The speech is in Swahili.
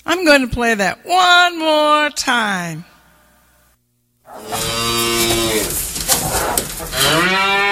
I'm going to play that one more time.